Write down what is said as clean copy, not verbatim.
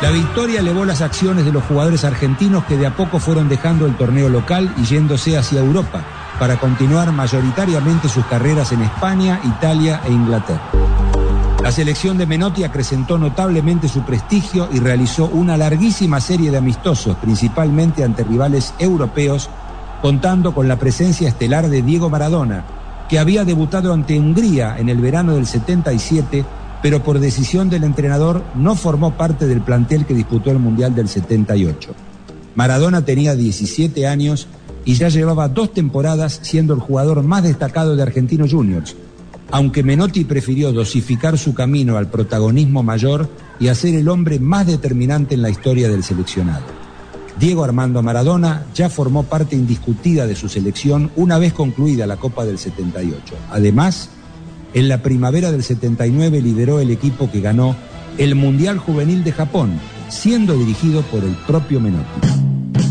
La victoria elevó las acciones de los jugadores argentinos que de a poco fueron dejando el torneo local y yéndose hacia Europa para continuar mayoritariamente sus carreras en España, Italia e Inglaterra. La selección de Menotti acrecentó notablemente su prestigio y realizó una larguísima serie de amistosos, principalmente ante rivales europeos, contando con la presencia estelar de Diego Maradona, que había debutado ante Hungría en el verano del 77, pero por decisión del entrenador no formó parte del plantel que disputó el Mundial del 78. Maradona tenía 17 años y ya llevaba 2 temporadas siendo el jugador más destacado de Argentinos Juniors, aunque Menotti prefirió dosificar su camino al protagonismo mayor y a ser el hombre más determinante en la historia del seleccionado. Diego Armando Maradona ya formó parte indiscutida de su selección una vez concluida la Copa del 78. Además, en la primavera del 79 lideró el equipo que ganó el Mundial Juvenil de Japón, siendo dirigido por el propio Menotti.